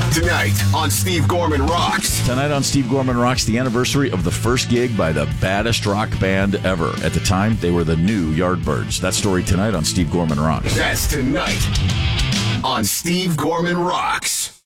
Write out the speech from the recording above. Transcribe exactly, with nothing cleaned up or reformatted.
Tonight on Steve Gorman Rocks. Tonight on Steve Gorman Rocks, the anniversary of the first gig by the baddest rock band ever. At the time, they were the new Yardbirds. That story tonight on Steve Gorman Rocks. That's tonight on Steve Gorman Rocks.